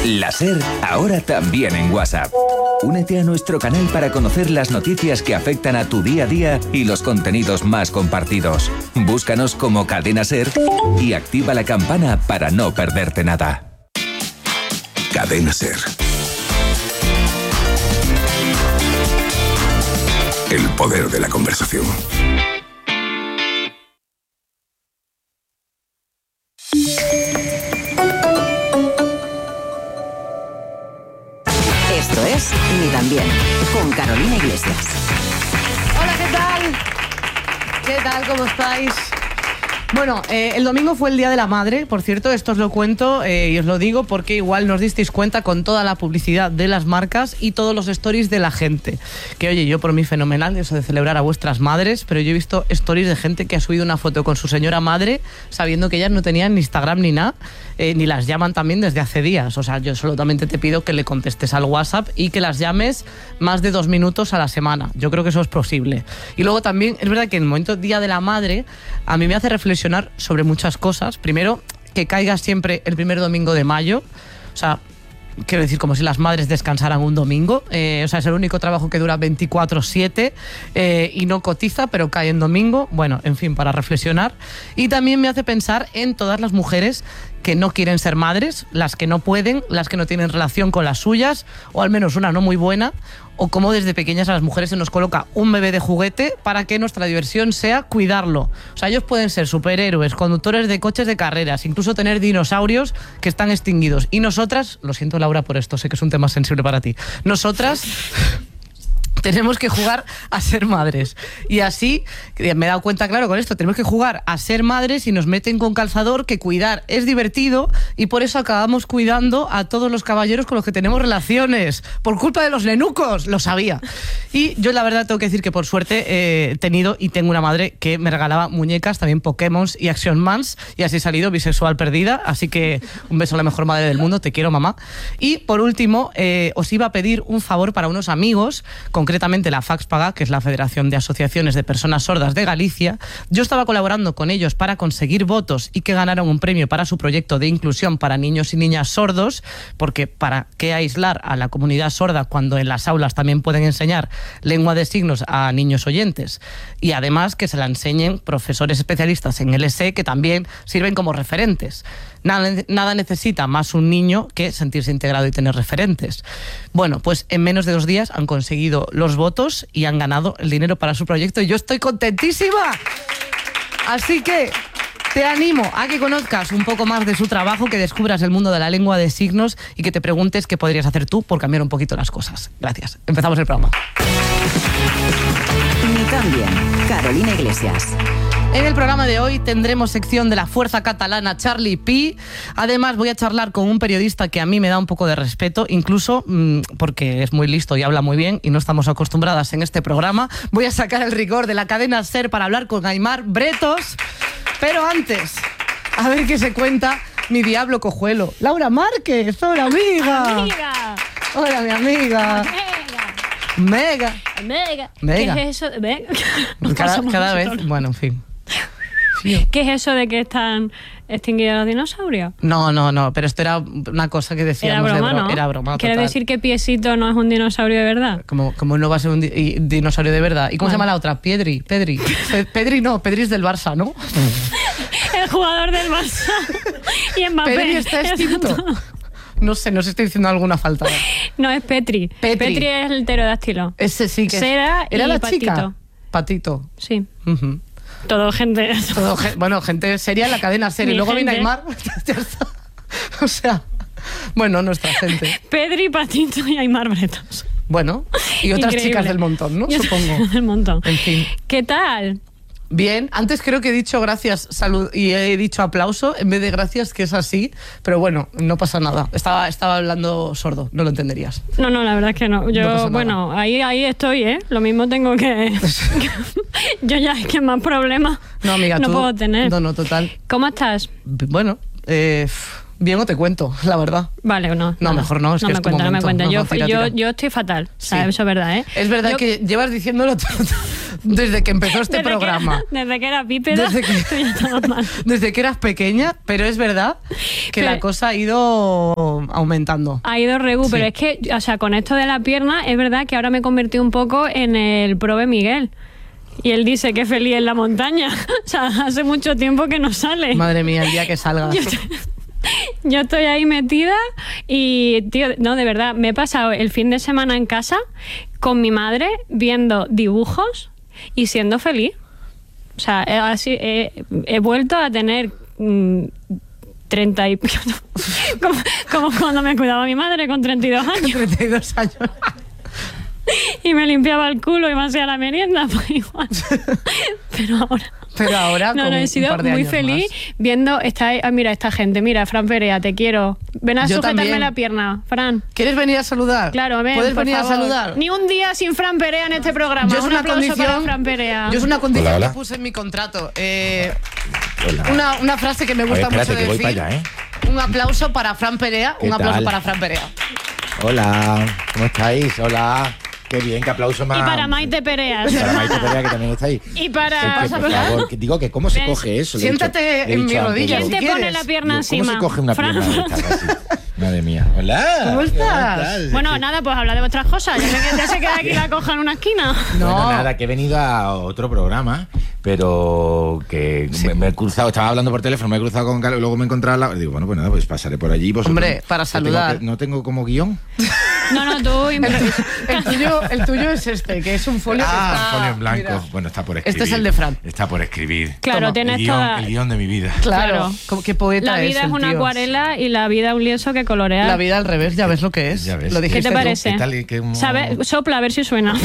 La SER, ahora también en WhatsApp. Únete a nuestro canal para conocer las noticias que afectan a tu día a día y los contenidos más compartidos. Búscanos como Cadena SER y activa la campana para no perderte nada. Cadena SER. El poder de la conversación. Esto es Ni tan bien, con Carolina Iglesias. Hola, ¿qué tal? ¿Qué tal? ¿Cómo estáis? Bueno, el domingo fue el Día de la Madre, por cierto, esto os lo cuento y os lo digo porque igual nos disteis cuenta con toda la publicidad de las marcas y todos los stories de la gente. Que oye, yo por mí fenomenal eso de celebrar a vuestras madres, pero yo he visto stories de gente que ha subido una foto con su señora madre sabiendo que ellas no tenían ni Instagram ni nada, ni las llaman también desde hace días. O sea, yo solamente te pido que le contestes al WhatsApp y que las llames más de 2 minutos a la semana. Yo creo que eso es posible. Y luego también es verdad que en el momento Día de la Madre a mí me hace reflexionar sobre muchas cosas. Primero, que caiga siempre el primer domingo de mayo. O sea, quiero decir, como si las madres descansaran un domingo. O sea, es el único trabajo que dura 24/7 y no cotiza, pero cae en domingo. Bueno, en fin, para reflexionar. Y también me hace pensar en todas las mujeres que no quieren ser madres, las que no pueden, las que no tienen relación con las suyas, o al menos una no muy buena, o como desde pequeñas a las mujeres se nos coloca un bebé de juguete para que nuestra diversión sea cuidarlo. O sea, ellos pueden ser superhéroes, conductores de coches de carreras, incluso tener dinosaurios que están extinguidos. Y nosotras, lo siento Laura por esto, sé que es un tema sensible para ti, nosotras tenemos que jugar a ser madres. Y así, me he dado cuenta, claro, con esto, tenemos que jugar a ser madres y nos meten con calzador que cuidar es divertido y por eso acabamos cuidando a todos los caballeros con los que tenemos relaciones. Por culpa de los nenucos, lo sabía. Y yo la verdad tengo que decir que por suerte he tenido y tengo una madre que me regalaba muñecas, también Pokémon y Action Mans, y así he salido bisexual perdida. Así que un beso a la mejor madre del mundo, te quiero, mamá. Y por último, os iba a pedir un favor para unos amigos, concretamente la FACSPAGA, que es la Federación de Asociaciones de Personas Sordas de Galicia. Yo estaba colaborando con ellos para conseguir votos y que ganaron un premio para su proyecto de inclusión para niños y niñas sordos, porque ¿para qué aislar a la comunidad sorda cuando en las aulas también pueden enseñar lengua de signos a niños oyentes? Y además que se la enseñen profesores especialistas en LSE que también sirven como referentes. Nada necesita más un niño que sentirse integrado y tener referentes. Bueno, pues en menos de 2 días han conseguido los votos y han ganado el dinero para su proyecto y yo estoy contentísima. Así que te animo a que conozcas un poco más de su trabajo, que descubras el mundo de la lengua de signos y que te preguntes qué podrías hacer tú por cambiar un poquito las cosas. Gracias. Empezamos el programa. Ni tan bien, Carolina Iglesias. En el programa de hoy tendremos sección de la fuerza catalana Charlie Pi. Además voy a charlar con un periodista que a mí me da un poco de respeto, incluso porque es muy listo y habla muy bien y no estamos acostumbradas en este programa. Voy a sacar el rigor de la cadena SER para hablar con Aimar Bretos. Pero antes, a ver qué se cuenta mi diablo cojuelo. Laura Márquez, hola amiga. Amiga. Hola mi amiga. Mega. ¿Qué es eso? Cada vez, bueno, en fin. ¿Qué es eso de que están extinguidos los dinosaurios? No, pero esto era una cosa que decíamos. Era broma, ¿no? Era broma, ¿Quiere total. decir que Piesito no es un dinosaurio de verdad? Como no va a ser un dinosaurio de verdad. ¿Y cómo se llama la otra? Pedri es del Barça, ¿no? El jugador del Barça. Y Mbappé. Pedri está extinto. No sé, nos estoy diciendo alguna falta. No, es Petri. Petri es el pterodáctilo. Ese sí que Sera era y la Patito. chica. Patito. Sí. Uh-huh. Todo gente. Bueno, gente seria en la cadena SER. Y luego viene Aimar. Ya está. O sea, bueno, nuestra gente. Pedri, Patito y Aimar Bretos. Bueno, y otras Increíble. chicas del montón, ¿no? Y Supongo. del montón. En fin. ¿Qué tal? Bien, antes creo que he dicho gracias, salud y he dicho aplauso en vez de gracias, que es así, pero bueno, no pasa nada. Estaba hablando sordo, no lo entenderías. No, la verdad es que no. Yo, No pasa nada. bueno, ahí estoy, ¿eh? Lo mismo tengo que... Yo ya es que más problemas No, amiga, no tú... puedo tener. No, total. ¿Cómo estás? Bueno, bien o te cuento, la verdad. Vale, o no. No, nada. mejor no, es no que me es tu cuenta, no me momento. cuenta. No, tira. Yo estoy fatal, Sí. ¿sabes? Eso es verdad, ¿eh? Es verdad Yo- que llevas diciéndolo desde que empezó este programa. Desde que era bípeda, tú ya estabas mal. Desde que eras pequeña, pero es verdad que la cosa ha ido aumentando. Ha ido regu, pero es que, o sea, con esto de la pierna, es verdad que ahora me convertí un poco en el Prove Miguel. Y él dice que feliz en la montaña. O sea, hace mucho tiempo que no sale. Madre mía, el día que salga. Yo estoy ahí metida y, tío, no, de verdad, me he pasado el fin de semana en casa con mi madre viendo dibujos y siendo feliz. O sea, así, he vuelto a tener 30 y... como cuando me cuidaba mi madre con 32 años. 32 años. Y me limpiaba el culo y me hacía la merienda, pues igual. Pero ahora no, he sido muy feliz viendo mira esta gente, mira, Fran Perea, te quiero. Ven a sujetarme también la pierna, Fran. ¿Quieres venir a saludar? Claro, ven, ¿puedes venir favor. a saludar? Ni un día sin Fran Perea en este programa. Yo es una aplauso condición para Fran Perea. Yo es una condición Hola. que puse en mi contrato. Hola. Una frase que me gusta espérate, mucho que voy decir. para allá, ¿eh? Un aplauso para Fran Perea. ¿Qué Un aplauso tal? para Fran Perea. Hola, ¿cómo estáis? Hola. Qué bien, qué aplauso más. Y para Maite Perea. Para Maite Perea, que también está ahí. Y para... Por favor, digo que cómo se coge eso. Siéntate en mi rodilla. ¿Quién si te pone quieres. la pierna ¿Cómo encima? se coge una Fran? pierna de estas así? Madre mía. Hola. ¿Cómo estás? Bueno, nada, pues habla de vuestras cosas. Ya se queda aquí la coja en una esquina. No. Bueno, nada, que he venido a otro programa, pero que me he cruzado, estaba hablando por teléfono, me he cruzado con Carlos, luego me he encontrado al lado. Digo, bueno, pues nada, pues pasaré por allí. Hombre, para saludar. No tengo como guión. No, tú... El tuyo es este, que es un folio que está... Un folio en blanco. Mira. Bueno, está por escribir. Este es el de Fran. Está por escribir. Claro, Toma, tienes El guión de mi vida. Claro. Qué poeta La vida es el una tío. acuarela y la vida un lienzo que colorear. La vida al revés, ya ves lo que es. Ya ves. Lo ¿Qué dijiste te tú. parece? ¿Qué tal? ¿Sabes? Sopla a ver si suena.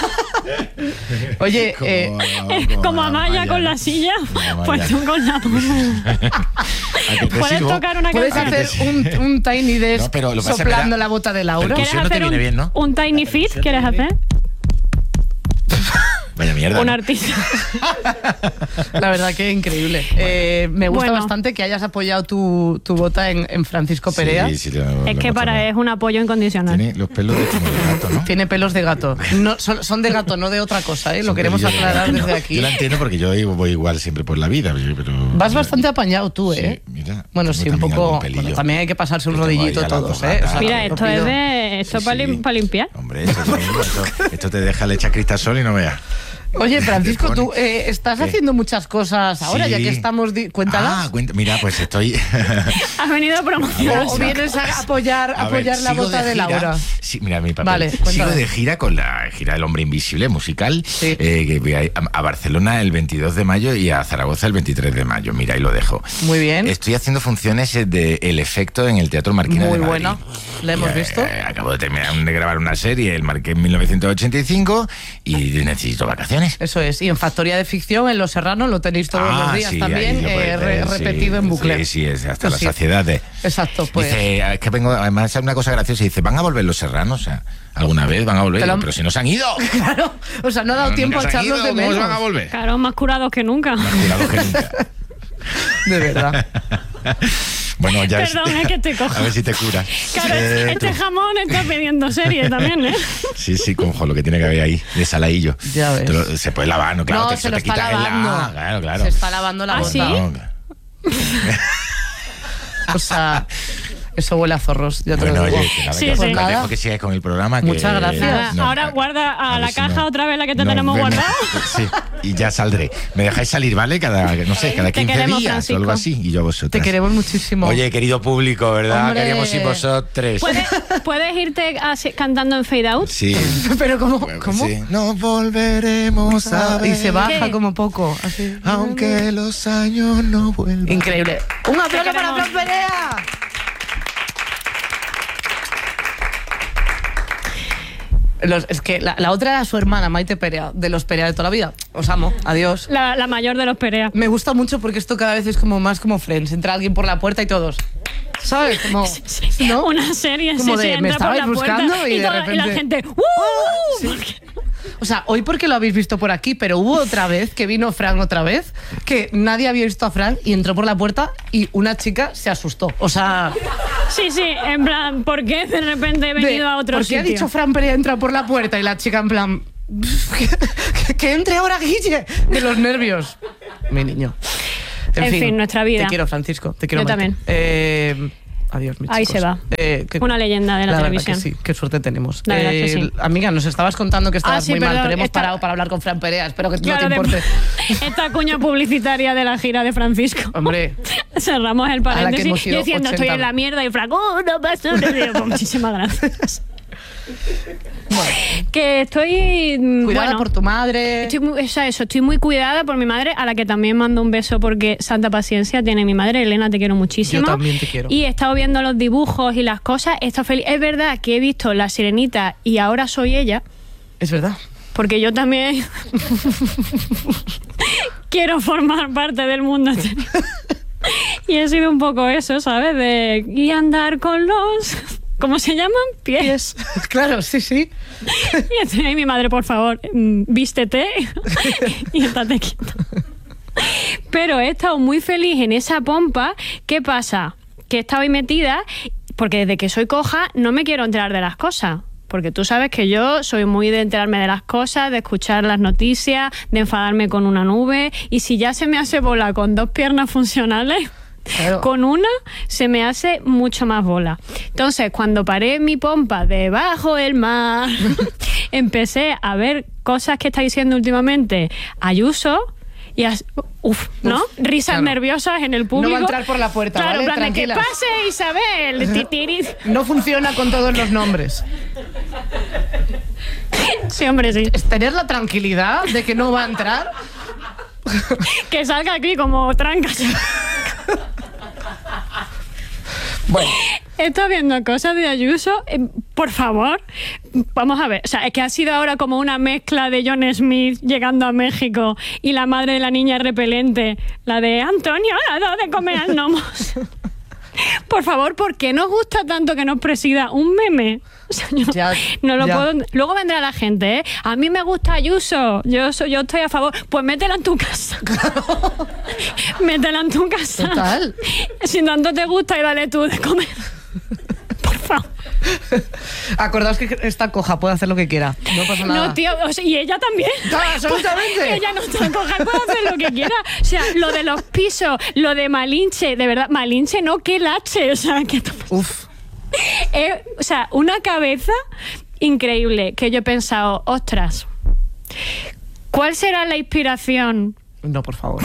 Oye, Como Amaya con la silla, pues tú con la Puedes tocar una puedes canción. hacer un Tiny Desk No, pero lo que pasa es que soplando da- la bota de Laura. Pero- ¿Quieres no te hacer viene bien, ¿no? un Tiny Fit? ¿Quieres hacer? Vaya mierda. Un ¿no? artista. La verdad que increíble. Me gusta Bueno. bastante que hayas apoyado tu bota en Francisco Perea. Sí, Es que es un apoyo incondicional. Tiene los pelos de como de gato, ¿no? Tiene pelos de gato. No, son de gato, no de otra cosa, ¿eh? Lo Son queremos pelillos de aclarar gato. desde aquí. Yo la entiendo porque yo voy igual siempre por la vida. Pero Vas bastante apañado tú, Sí, ¿eh? mira, Bueno, tengo sí, un también poco. algún pelillo. Bueno, también hay que pasarse un Yo tengo rodillito ahí a las todos, dos ¿eh? O gatas. sea, Mira, lo esto pido. es Sí, para limpiar. Hombre, esto te deja le echas cristasol y no veas. Oye, Francisco, Te pone- tú estás ¿Qué? haciendo muchas cosas ahora, Sí. ya que estamos... Cuéntalas. Mira, pues estoy... Has venido a promocionar. O vienes a apoyar A ver, la sigo bota de gira. Laura. Sí, mira mi papel. Vale, Sigo cuéntame. de gira con la gira del Hombre Invisible musical, Sí. que voy a Barcelona el 22 de mayo y a Zaragoza el 23 de mayo. Mira, ahí lo dejo. Muy bien. Estoy haciendo funciones de El Efecto en el Teatro Marquina Muy de Madrid. buena. ¿La hemos visto? Acabo de terminar de grabar una serie, El Marqués en 1985, y necesito vacaciones. Eso es. Y en Factoría de Ficción, en Los Serranos, lo tenéis todos los días sí, también, ahí lo puedes ver, repetido en bucle. Sí, es hasta la Sí. saciedad de... Exacto, pues. Dice, es que vengo, además es una cosa graciosa, dice, ¿van a volver Los Serranos? O sea, ¿alguna vez van a volver? Te lo han- Pero si no se han ido. Claro, o sea, no ha dado tiempo a Nunca se han echarlos ido, de ¿cómo menos. van a volver? Claro, más curados que nunca. Más curados que nunca. De verdad. Bueno, ya Perdón, es que te cojo. A ver si te curas. Claro, este jamón está pidiendo serie también, ¿eh? Sí, conjo, lo que tiene que haber ahí, de saladillo. Ya ves. Se puede lavar, ¿no? Claro, No, te, se lo te está quitas el- lavando. claro. Se está lavando la ¿Ah, bota. sí? No, O sea, eso huele a zorros, ya te bueno, lo digo. oye, que nada, Sí, que sí. te Nada. dejo que sigas con el programa. Que, Muchas gracias. Nada, no, ahora guarda a ver la si caja otra vez la que te nos tenemos vemos. guardada. Sí, y ya saldré. Me dejáis salir, ¿vale? Cada 15 Te queremos, días Francisco. o algo así. Y yo a vosotras. Te queremos muchísimo. Oye, querido público, ¿verdad? Hombre. Queríamos ir vosotros. ¿Puedes irte cantando en Fade Out? Sí. Pero ¿cómo? Bueno, ¿Cómo? sí. Nos volveremos a ver. Y se baja ¿Qué? como poco. Así. Aunque los años no vuelvan. Increíble. Un aplauso Te para queremos. Fran Perea. Es que la otra era su hermana, Maite Perea, de los Perea de toda la vida. Os amo, adiós. La mayor de los Perea. Me gusta mucho porque esto cada vez es como más como Friends. Entra alguien por la puerta y todos. ¿Sabes? Como, ¿no? Una serie, Como sí, de, entra me por estabais la puerta buscando y de toda- y la repente- gente Sí. ¿Por qué? O sea, hoy porque lo habéis visto por aquí, pero hubo otra vez que vino Fran otra vez, que nadie había visto a Fran y entró por la puerta y una chica se asustó. O sea, Sí, en plan, ¿por qué de repente he venido a otro ¿por qué sitio? ha dicho Fran Perea entra por la puerta y la chica en plan, Que entre ahora Guille, de los nervios. Mi niño. En fin, nuestra vida. Te quiero, Francisco. Te quiero. Yo también. Adiós, mis Ahí chicos. se va. Una leyenda de la televisión. Que sí, qué suerte tenemos. La verdad que sí. Amiga, nos estabas contando que estabas muy mal, pero hemos parado para hablar con Fran Perea. Espero que no te importe. Esta cuña publicitaria de la gira de Francisco. Hombre. Cerramos el paréntesis diciendo 80. estoy en la mierda y Franco, no pasa nada. Muchísimas gracias. Bueno. Que estoy cuidada por tu madre. Estoy muy cuidada por mi madre, a la que también mando un beso porque santa paciencia tiene mi madre. Elena, te quiero muchísimo. Yo también te quiero. Y he estado viendo los dibujos y las cosas. Estoy feliz. Es verdad que he visto La Sirenita y ahora soy ella. Es verdad. Porque yo también quiero formar parte del mundo. Y he sido un poco eso, ¿sabes? Y andar con los... ¿Cómo se llaman? Pies. Claro, sí. Y estoy ahí, mi madre, por favor, vístete y estate quieto. Pero he estado muy feliz en esa pompa. ¿Qué pasa? Que he estado ahí metida porque desde que soy coja no me quiero enterar de las cosas. Porque tú sabes que yo soy muy de enterarme de las cosas, de escuchar las noticias, de enfadarme con una nube. Y si ya se me hace bola con 2 piernas funcionales... Claro. Con una se me hace mucho más bola. Entonces, cuando paré mi pompa debajo del mar, empecé a ver cosas que está diciendo últimamente Ayuso y ¿no? Risas nerviosas en el público. No va a entrar por la puerta, claro, ¿vale? Plan de que pase Isabel. No funciona con todos los nombres. Sí, hombre, sí. Es tener la tranquilidad de que no va a entrar. Que salga aquí como trancas. Bueno. He estado viendo cosas de Ayuso. Por favor, vamos a ver. O sea, es que ha sido ahora como una mezcla de John Smith llegando a México y la madre de la niña repelente, la de Antonio, la da de comer al gnomos. Por favor, ¿por qué nos gusta tanto que nos presida un meme? O sea, no lo puedo. Luego vendrá la gente, ¿eh? A mí me gusta Ayuso, yo estoy a favor. Pues métela en tu casa. Claro. Métela en tu casa. Total. Si tanto te gusta y dale tú de comer. Por favor. Acordaos que esta coja puede hacer lo que quiera. No pasa nada. No, tío, y ella también. Claro, absolutamente. Ella no está coja, puede hacer lo que quiera. O sea, lo de los pisos, lo de Malinche, de verdad, Malinche no, que lache. O sea, que... Uf. O sea, una cabeza increíble que yo he pensado, ostras, ¿cuál será la inspiración? No, por favor.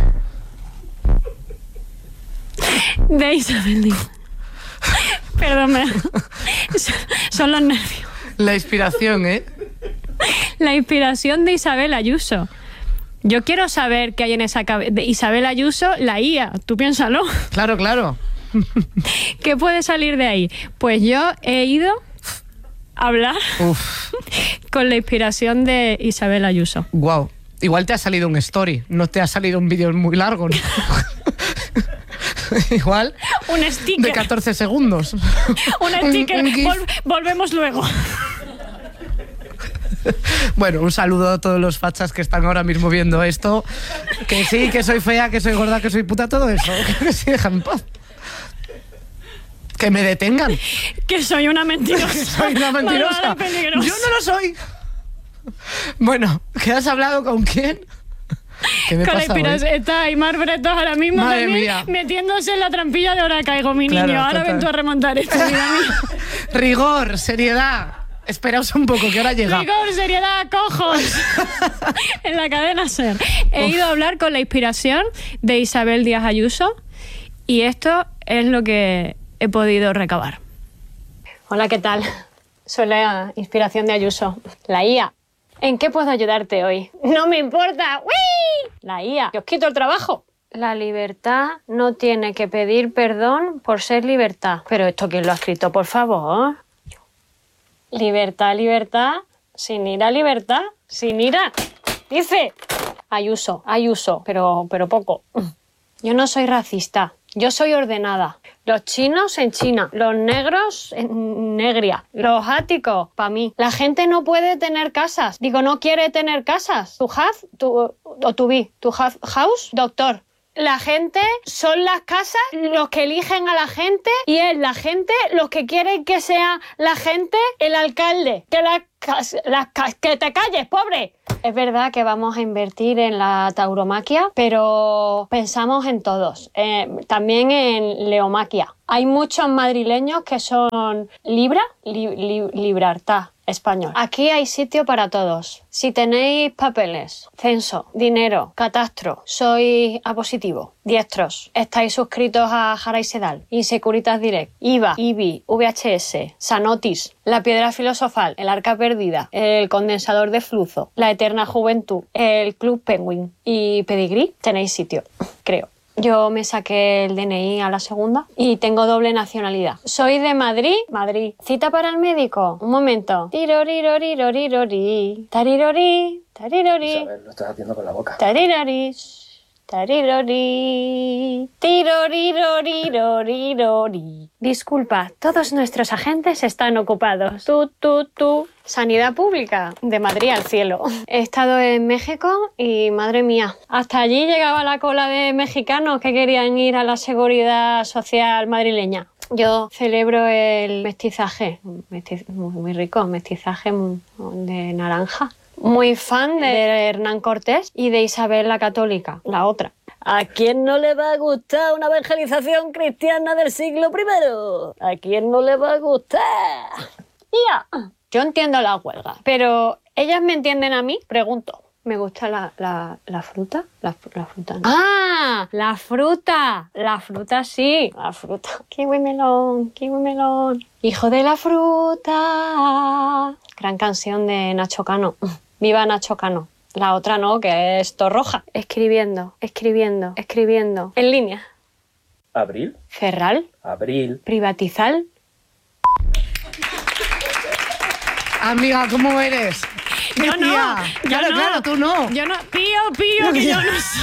De Isabel Díaz. Perdón, son los nervios. La inspiración, ¿eh? La inspiración de Isabel Ayuso. Yo quiero saber qué hay en esa cabeza. De Isabel Ayuso, la IA. Tú piénsalo. Claro, claro. ¿Qué puede salir de ahí? Pues yo he ido a hablar con la inspiración de Isabel Ayuso. Wow. Igual te ha salido un story, no te ha salido un vídeo muy largo, ¿no? Igual. Un sticker. De 14 segundos. Un sticker. Volvemos luego. Bueno, un saludo a todos los fachas que están ahora mismo viendo esto. Que sí, que soy fea, que soy gorda, que soy puta, todo eso. Que sí, déjame en paz. Que me detengan. Que soy una mentirosa. Que soy una mentirosa. Yo no lo soy. Bueno, ¿qué has hablado con quién? ¿Qué me pasa hoy? Está Aymar Bretos ahora mismo Madre también mía. Metiéndose en la trampilla de ahora caigo, mi Claro, niño. Ahora total. ven tú a remontar esto, vida mía. Rigor, seriedad. Esperaos un poco, que ahora llega. Rigor, seriedad, cojos. En la cadena SER. He ido a hablar con la inspiración de Isabel Díaz Ayuso y esto es lo que he podido recabar. Hola, ¿qué tal? Soy la inspiración de Ayuso, la IA. ¿En qué puedo ayudarte hoy? ¡No me importa! ¡Uy! La IA, que os quito el trabajo. La libertad no tiene que pedir perdón por ser libertad. ¿Pero esto quién lo ha escrito, por favor? Libertad, libertad, sin ira, libertad, sin ira. Dice Ayuso, pero poco. Yo no soy racista, yo soy ordenada. Los chinos en China, los negros en Negria, los áticos, para mí. La gente no puede tener casas. Digo, no quiere tener casas. Tu have house, doctor. La gente son las casas los que eligen a la gente y es la gente los que quieren que sea la gente el alcalde. Que la ¡Que te calles, pobre! Es verdad que vamos a invertir en la tauromaquia, pero pensamos en todos. También en leomaquia. Hay muchos madrileños que son Librartá español. Aquí hay sitio para todos. Si tenéis papeles, censo, dinero, catastro, sois A positivo, diestros, estáis suscritos a Jara y Sedal, Insecuritas Direct, IVA, IBI, VHS, Sanotis, La Piedra Filosofal, El Arca Perdida, El Condensador de Flujo, La Eterna Juventud, el Club Penguin y Pedigrí, tenéis sitio, creo. Yo me saqué el DNI a la segunda y tengo doble nacionalidad. Soy de Madrid. ¿Cita para el médico? Un momento. Tirorirorirorirori. Tarirori. Tarirori. Isabel, lo estás haciendo con la boca. Tarirori. Tarirori. Tirorirorirorirori. Disculpa, todos nuestros agentes están ocupados. Tú. Sanidad pública, de Madrid al cielo. He estado en México y, madre mía, hasta allí llegaba la cola de mexicanos que querían ir a la seguridad social madrileña. Yo celebro el mestizaje, muy rico, mestizaje de naranja. Muy fan de Hernán Cortés y de Isabel la Católica, la otra. ¿A quién no le va a gustar una evangelización cristiana del siglo I? ¿A quién no le va a gustar? ¡Ya! Yo entiendo la huelga, pero ¿ellas me entienden a mí? Pregunto. ¿Me gusta la fruta? La fruta no. ¡Ah! La fruta. La fruta sí. La fruta. Kiwi melón. Hijo de la fruta. Gran canción de Nacho Cano. Viva Nacho Cano. La otra no, que es Torroja. Escribiendo. En línea. ¿Abril? Ferral. Abril. Privatizar. Amiga, ¿cómo eres? Yo no. Claro, tú no. Yo no. Pío, que yo no sé.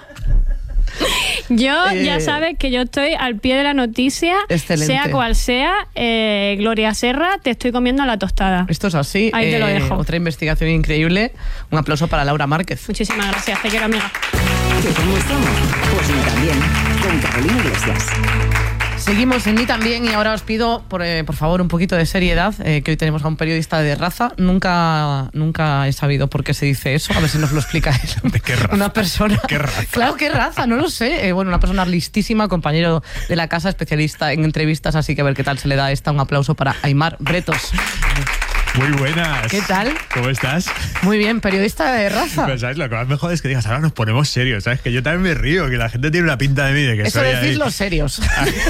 Yo, ya sabes que yo estoy al pie de la noticia, excelente. Sea cual sea. Gloria Serra, te estoy comiendo la tostada. Esto es así. Ahí te lo dejo. Otra investigación increíble. Un aplauso para Laura Márquez. Muchísimas gracias, te quiero, amiga. ¿Que cómo estamos? Pues ni también, con Carolina Iglesias. Seguimos en Ni También y ahora os pido, por favor, un poquito de seriedad, que hoy tenemos a un periodista de raza. Nunca he sabido por qué se dice eso. A ver si nos lo explica él. ¿De qué raza? Una persona... ¿Qué raza? Claro, ¿qué raza? No lo sé. Bueno, una persona listísima, compañero de la casa, especialista en entrevistas, así que a ver qué tal se le da esta. Un aplauso para Aimar Bretos. Muy buenas. ¿Qué tal? ¿Cómo estás? Muy bien, periodista de raza. Pero, ¿sabes? Lo que más me jode es que digas, ahora nos ponemos serios, ¿sabes? Que yo también me río, que la gente tiene una pinta de mí de que Eso soy decís ahí. los serios.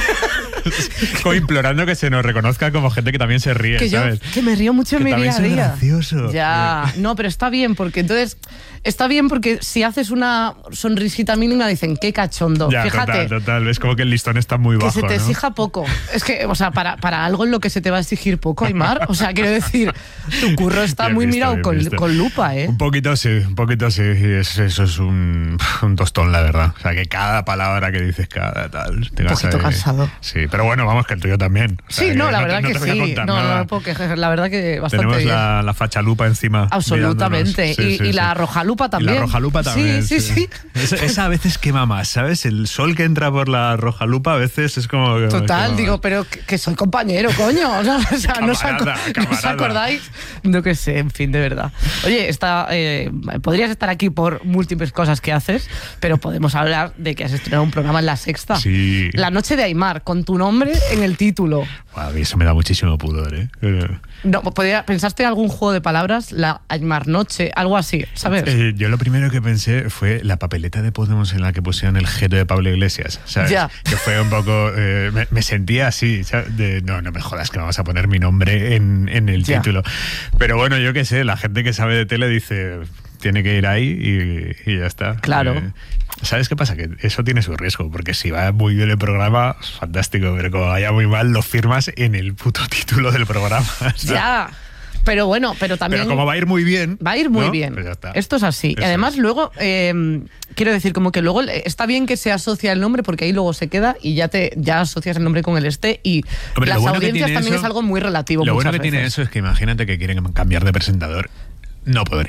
Como implorando que se nos reconozca como gente que también se ríe, Que yo ¿sabes? que me río mucho en Que mi también día a soy día. gracioso. Ya, no, pero está bien, porque entonces si haces una sonrisita mínima dicen, qué cachondo. Ya, Fíjate. total. Es como que el listón está muy Que bajo, se te ¿no? exija poco. Es que, o sea, para algo en lo que se te va a exigir poco, Aimar, o sea, quiero decir, tu curro está Bien muy visto, mirado bien visto. con lupa, ¿eh? Un poquito sí. Y eso es un tostón, la verdad. O sea, que cada palabra que dices, cada tal... te Un vas poquito a- cansado. Sí, pero bueno, vamos, que el tuyo también. O sea, Sí, que no, la verdad no que te voy a sí. contar No nada. me puedo quejar. La verdad que bastante Tenemos bien. la fachalupa encima. Absolutamente. mirándonos. Sí, y sí. la rojalupa también. Y la rojalupa también. Sí. Esa a veces quema más, ¿sabes? El sol que entra por la rojalupa a veces es como... que Total, quema digo, más. pero que soy compañero, coño. ¿No? O sea, ¿no os Camarada. acordáis? No que sé, en fin, de verdad. Oye, podrías estar aquí por múltiples cosas que haces, pero podemos hablar de que has estrenado un programa en La Sexta. Sí. La Noche de Aimar, con tu nombre en el título. A mí eso me da muchísimo pudor, ¿eh? No, ¿pensaste algún juego de palabras? La Aimar Noche, algo así, ¿sabes? Yo lo primero que pensé fue la papeleta de Podemos en la que pusieron el jeto de Pablo Iglesias, ¿sabes? Ya. Que fue un poco... me sentía así, ¿sabes? No me jodas que vamos a poner mi nombre en el Ya. título. Pero bueno, yo qué sé, la gente que sabe de tele dice... Tiene que ir ahí y ya está. Claro. ¿Sabes qué pasa? Que eso tiene su riesgo, porque si va muy bien el programa, fantástico, pero como vaya muy mal, lo firmas en el puto título del programa. ¿sabes? Ya. Pero bueno, pero también... Pero como va a ir muy bien... Va a ir muy ¿no? bien. Pues ya está. Esto es así. Eso Y además es. luego, quiero decir, como que luego está bien que se asocia el nombre porque ahí luego se queda y ya asocias el nombre con el y Hombre, las lo bueno que audiencias tiene también eso- es algo muy relativo Lo muchas bueno que tiene veces. eso es que imagínate que quieren cambiar de presentador. No podrían.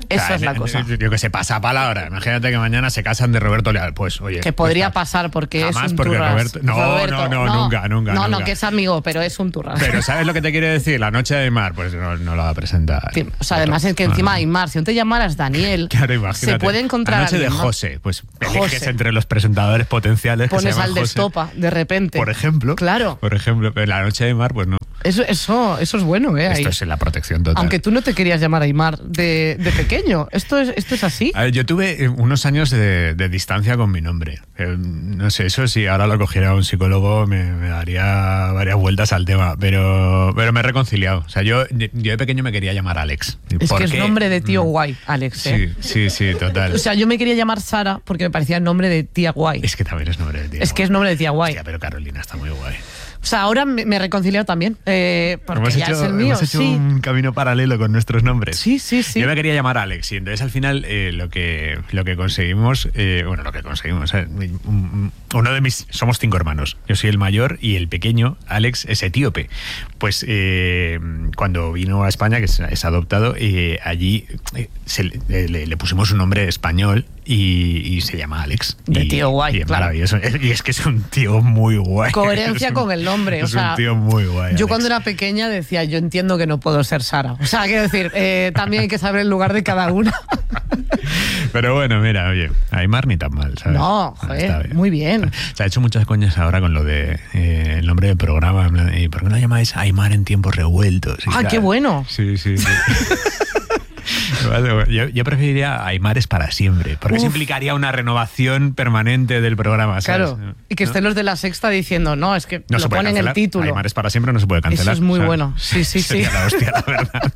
Eso es la cosa. Yo que sé, pasa palabra. Imagínate que mañana se casan de Roberto Leal. Pues, oye. Que podría pasar porque jamás es un porque turras. Roberto... No, nunca. No, que es amigo, pero es un turras. Pero ¿sabes lo que te quiere decir? La noche de Aimar, pues no la va a presentar. Sí, o sea, además es que encima Aimar, si no te llamaras Daniel, claro, imagínate. se puede encontrar la noche de alguien más. José, pues eliges entre los presentadores potenciales. Pones que se al llaman de José, Estopa, de repente. por ejemplo. Claro. Por ejemplo, pero la noche de Aimar, pues no. Eso es bueno, ¿eh? Esto es la protección total. Aunque tú no te querías llamar Aimar de pequeño. ¿Esto es así? A ver, yo tuve unos años de distancia con mi nombre. No sé, eso si ahora lo cogiera un psicólogo me daría varias vueltas al tema, pero me he reconciliado. O sea, yo de pequeño me quería llamar Alex. Es que es nombre de tío guay, Alex, ¿eh? Sí, total. O sea, yo me quería llamar Sara porque me parecía el nombre de tía guay. Es que también es nombre de tía guay. Es que es nombre de tía guay. Hostia, pero Carolina está muy guay. O sea, ahora me he reconciliado también, porque ya es el mío. Hemos hecho sí. un camino paralelo con nuestros nombres. Sí. Yo me quería llamar Alex y entonces al final lo que conseguimos, uno de mis, somos 5 hermanos. Yo soy el mayor y el pequeño, Alex, es etíope. Pues cuando vino a España, que es adoptado, allí le pusimos un nombre español y se llama Alex. De tío guay, y es claro. maravilloso. Y es que es un tío muy guay. Coherencia con el nombre. Es un tío muy guay. Yo Alex. cuando era pequeña decía, yo entiendo que no puedo ser Sara. O sea, quiero decir, también hay que saber el lugar de cada una. Pero bueno, mira, oye, Aimar ni tan mal, ¿sabes? No, joder, muy bien. Se ha hecho muchas coñas ahora con lo de el nombre del programa. En plan, ¿y por qué no llamáis Aimar en tiempos revueltos? Y ¡Ah, qué bueno! Sí. Yo preferiría Aimares para siempre, porque eso implicaría una renovación permanente del programa, ¿sabes? Claro, y que estén los de La Sexta diciendo, no, es que no lo ponen en el título. Aimares para siempre no se puede cancelar. Eso es muy ¿sabes? bueno, sí. Sería la hostia, la verdad.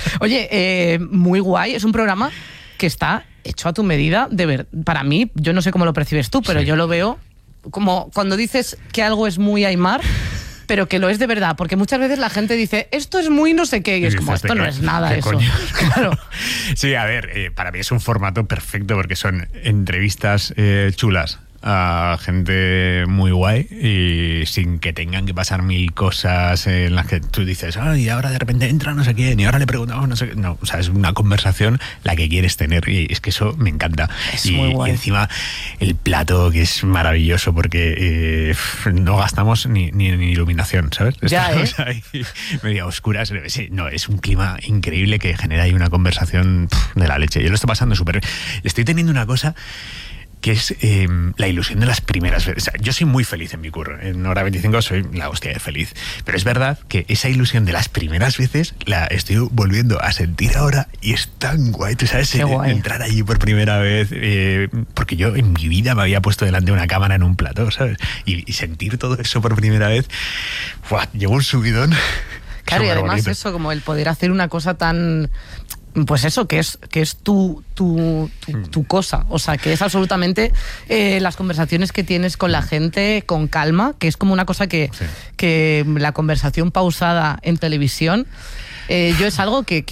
Oye, muy guay, es un programa que está hecho a tu medida, para mí, yo no sé cómo lo percibes tú, pero yo lo veo como cuando dices que algo es muy Aimar, pero que lo es de verdad, porque muchas veces la gente dice, esto es muy no sé qué, y es como, esto no es nada eso. Coño? Claro. Sí, a ver, para mí es un formato perfecto porque son entrevistas chulas a gente muy guay y sin que tengan que pasar mil cosas en las que tú dices, y ahora de repente entra no sé quién y ahora le preguntamos no sé qué. No, o sea, es una conversación la que quieres tener y es que eso me encanta. Es muy guay. Y encima el plato que es maravilloso porque no gastamos ni iluminación, ¿sabes? Ya, Estamos ahí medio a oscuras. Sí, no, es un clima increíble que genera ahí una conversación de la leche. Yo lo estoy pasando súper bien. Estoy teniendo una cosa que es la ilusión de las primeras veces. O sea, yo soy muy feliz en mi curro. En Hora 25 soy la hostia de feliz. Pero es verdad que esa ilusión de las primeras veces la estoy volviendo a sentir ahora y es tan guay. Tú sabes, entrar allí por primera vez, porque yo en mi vida me había puesto delante de una cámara en un plató, ¿sabes? Y sentir todo eso por primera vez, llevo un subidón. Claro, y además bonito. eso, como el poder hacer una cosa tan... Pues eso, que es tu cosa. O sea, que es absolutamente las conversaciones que tienes con la gente con calma, que es como una cosa que la conversación pausada en televisión, yo es algo que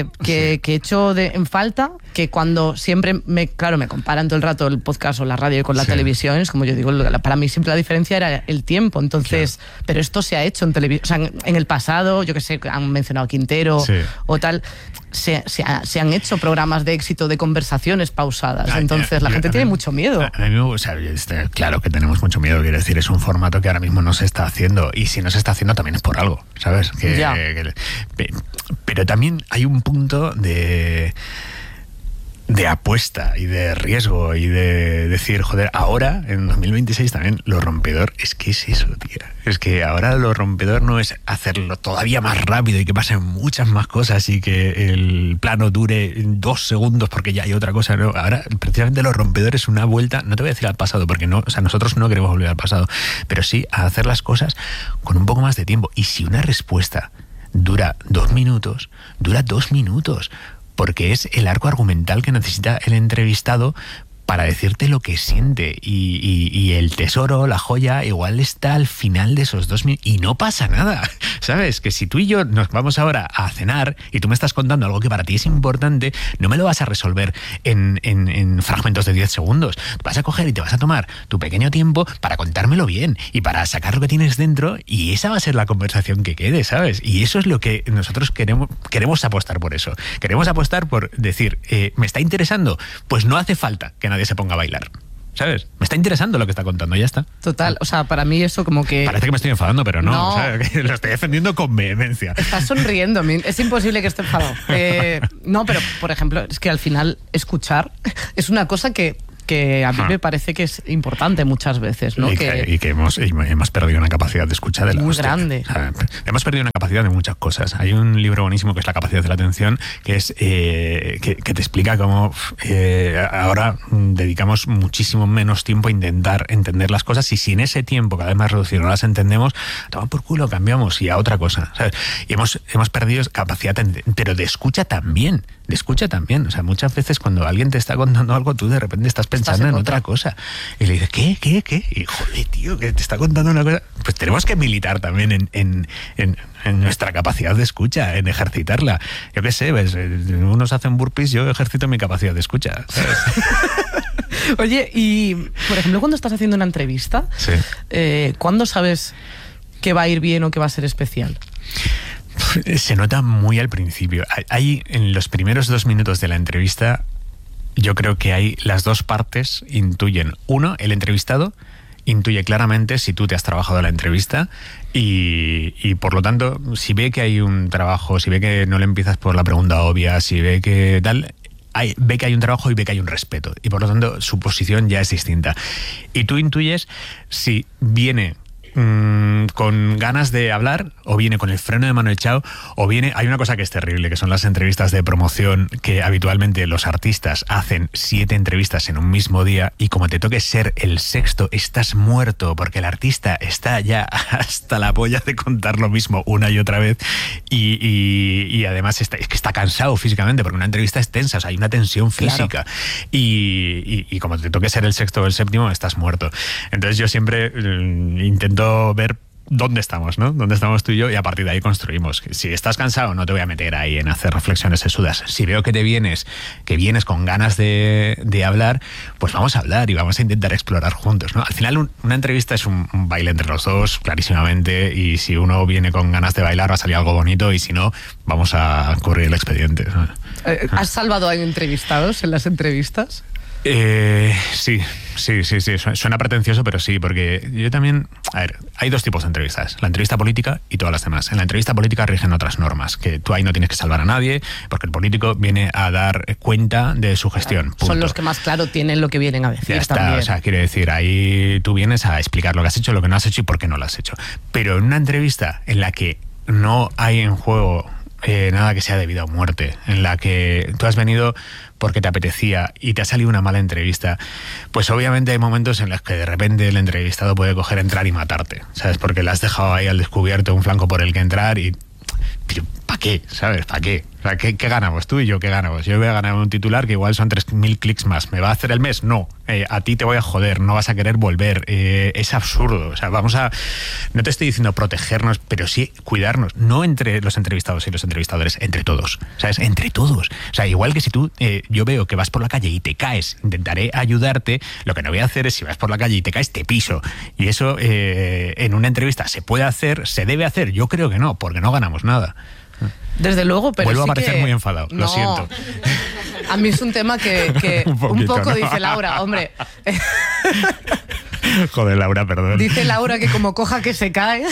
he hecho en falta, que cuando siempre me comparan todo el rato el podcast o la radio con la televisión, es como yo digo, para mí siempre la diferencia era el tiempo. Entonces, pero esto se ha hecho en televisión, o sea, en el pasado, yo que sé, han mencionado Quintero o tal, se han hecho programas de éxito de conversaciones pausadas. Entonces la gente tiene mucho miedo. A mí, o sea, claro que tenemos mucho miedo, quiero decir, es un formato que ahora mismo no se está haciendo y si no se está haciendo también es por algo, ¿sabes? Pero también hay un punto de apuesta y de riesgo y de decir, joder, ahora en 2026 también lo rompedor es que es eso, tía. Es que ahora lo rompedor no es hacerlo todavía más rápido y que pasen muchas más cosas y que el plano dure 2 segundos porque ya hay otra cosa. No, ahora precisamente lo rompedor es una vuelta, no te voy a decir al pasado porque no, o sea, nosotros no queremos volver al pasado, pero sí a hacer las cosas con un poco más de tiempo. Y si una respuesta dura 2 minutos, dura 2 minutos. Porque es el arco argumental que necesita el entrevistado para decirte lo que siente. Y el tesoro, la joya, igual está al final de esos 2 minutos. Y no pasa nada. ¿sabes? Que si tú y yo nos vamos ahora a cenar y tú me estás contando algo que para ti es importante, no me lo vas a resolver en fragmentos de 10 segundos. Vas a coger y te vas a tomar tu pequeño tiempo para contármelo bien y para sacar lo que tienes dentro, y esa va a ser la conversación que quede, ¿sabes? Y eso es lo que nosotros queremos apostar por eso. Queremos apostar por decir, ¿me está interesando? Pues no hace falta que nadie se ponga a bailar. ¿Sabes? Me está interesando lo que está contando, ya está. Total, o sea, para mí eso como que... Parece que me estoy enfadando, pero no. O sea, que lo estoy defendiendo con vehemencia. Estás sonriendo, es imposible que esté enfadado. No, pero por ejemplo, es que al final escuchar es una cosa que a mí me parece que es importante muchas veces, ¿no? Y que hemos perdido una capacidad de escucha de la muy hostia. grande. O sea, hemos perdido una capacidad de muchas cosas. Hay un libro buenísimo que es La capacidad de la atención, que es que te explica cómo ahora dedicamos muchísimo menos tiempo a intentar entender las cosas, y si en ese tiempo cada vez más reducido no las entendemos, toma por culo, cambiamos y a otra cosa, ¿sabes? Y hemos perdido capacidad, pero de escucha también. O sea, muchas veces cuando alguien te está contando algo, tú de repente estás pensando en otra cosa. Y le dices, ¿qué? Y joder, tío, que te está contando una cosa. Pues tenemos que militar también en nuestra capacidad de escucha, en ejercitarla. Yo qué sé, ¿ves? Unos hacen burpees, yo ejercito mi capacidad de escucha, ¿sabes? Oye, y por ejemplo, cuando estás haciendo una entrevista, Sí. ¿Cuándo sabes que va a ir bien o que va a ser especial? Se nota muy al principio. Hay en los primeros 2 minutos de la entrevista, yo creo que hay las dos partes intuyen. Uno, el entrevistado intuye claramente si tú te has trabajado la entrevista y por lo tanto, si ve que hay un trabajo, si ve que no le empiezas por la pregunta obvia, si ve que tal, ve que hay un trabajo y ve que hay un respeto. Y por lo tanto, su posición ya es distinta. Y tú intuyes si viene con ganas de hablar, o viene con el freno de mano echado, o viene... Hay una cosa que es terrible, que son las entrevistas de promoción, que habitualmente los artistas hacen 7 entrevistas en un mismo día, y como te toque ser el sexto, estás muerto, porque el artista está ya hasta la polla de contar lo mismo una y otra vez, y además es que está cansado físicamente, porque una entrevista es tensa, o sea, hay una tensión física, claro. Y como te toque ser el sexto o el séptimo, estás muerto. Entonces yo siempre intento ver dónde estamos, ¿no? Dónde estamos tú y yo, y a partir de ahí construimos. Si estás cansado, no te voy a meter ahí en hacer reflexiones sesudas. Si veo que vienes con ganas de hablar, pues vamos a hablar y vamos a intentar explorar juntos, ¿no? Al final una entrevista es un baile entre los dos, clarísimamente, y si uno viene con ganas de bailar va a salir algo bonito, y si no, vamos a correr el expediente, ¿no? ¿Has salvado a entrevistados en las entrevistas? Sí. Suena pretencioso, pero sí, porque yo también... A ver, hay 2 tipos de entrevistas. La entrevista política y todas las demás. En la entrevista política rigen otras normas, que tú ahí no tienes que salvar a nadie, porque el político viene a dar cuenta de su gestión. Punto. Son los que más claro tienen lo que vienen a decir. Ya está, también. O sea, quiere decir, ahí tú vienes a explicar lo que has hecho, lo que no has hecho y por qué no lo has hecho. Pero en una entrevista en la que no hay en juego nada que sea debido a muerte, en la que tú has venido porque te apetecía y te ha salido una mala entrevista, pues obviamente hay momentos en los que de repente el entrevistado puede coger, entrar y matarte, ¿sabes? Porque le has dejado ahí al descubierto un flanco por el que entrar y... Pero ¿para qué? ¿Sabes? ¿Para qué? O sea, ¿qué ganamos? Tú y yo, ¿qué ganamos? Yo voy a ganar un titular que igual son 3.000 clics más. ¿Me va a hacer el mes? No. A ti te voy a joder, no vas a querer volver. Es absurdo. O sea, no te estoy diciendo protegernos, pero sí cuidarnos. No entre los entrevistados y los entrevistadores, entre todos. ¿Sabes? Entre todos. O sea, igual que si tú, yo veo que vas por la calle y te caes, intentaré ayudarte. Lo que no voy a hacer es, si vas por la calle y te caes, te piso. Y eso en una entrevista se puede hacer, se debe hacer. Yo creo que no, porque no ganamos nada. Desde luego, pero vuelvo sí a parecer que... muy enfadado, no, lo siento. A mí es un tema que un poco, ¿no? Dice Laura, hombre. Joder, Laura, perdón. Dice Laura que como coja que se cae.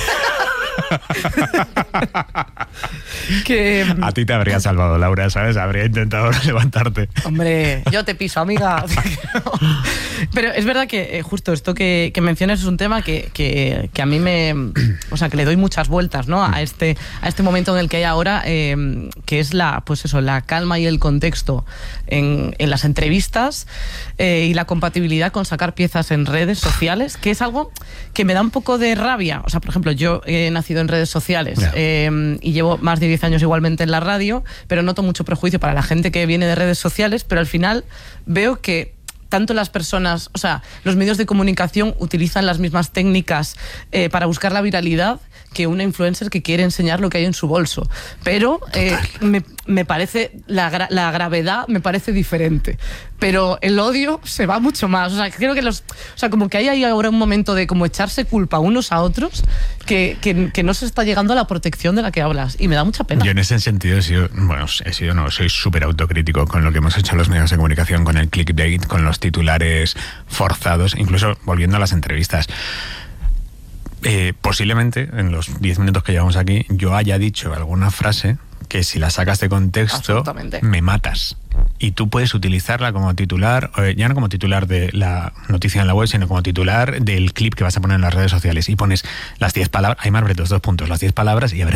Que... A ti te habría salvado, Laura, ¿sabes? Habría intentado levantarte. Hombre, yo te piso, amiga. Pero es verdad que justo esto que mencionas es un tema que a mí o sea, que le doy muchas vueltas, ¿no? A este momento en el que hay ahora, que es la calma y el contexto en las entrevistas, y la compatibilidad con sacar piezas en redes sociales, que es algo que me da un poco de rabia. O sea, por ejemplo, yo he nacido en redes sociales, y llevo más de 10 años igualmente en la radio, pero noto mucho prejuicio para la gente que viene de redes sociales, pero al final veo que tanto las personas, o sea, los medios de comunicación utilizan las mismas técnicas para buscar la viralidad que una influencer que quiere enseñar lo que hay en su bolso. Pero me parece, la gravedad me parece diferente. Pero el odio se va mucho más. O sea, creo que como que hay ahí ahora un momento de como echarse culpa unos a otros que no se está llegando a la protección de la que hablas. Y me da mucha pena. Yo en ese sentido soy súper autocrítico con lo que hemos hecho en los medios de comunicación, con el clickbait, con los titulares forzados, incluso volviendo a las entrevistas. Posiblemente en los 10 minutos que llevamos aquí yo haya dicho alguna frase que si la sacas de contexto me matas. Y tú puedes utilizarla como titular, ya no como titular de la noticia en la web, sino como titular del clip que vas a poner en las redes sociales. Y pones las 10 palabras, hay más bretos, 2 puntos, las 10 palabras y a ver